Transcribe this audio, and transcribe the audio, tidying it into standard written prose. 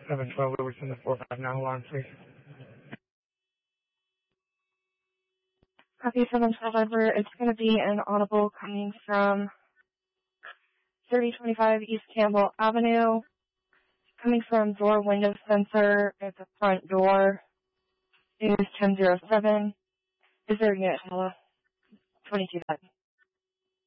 712 Overton, the 459 alarm, please. Copy 712 Edward. It's going to be an audible coming from 3025 East Campbell Avenue. Coming from door window sensor at the front door. It is 1007. Is there a unit? Hello? 22.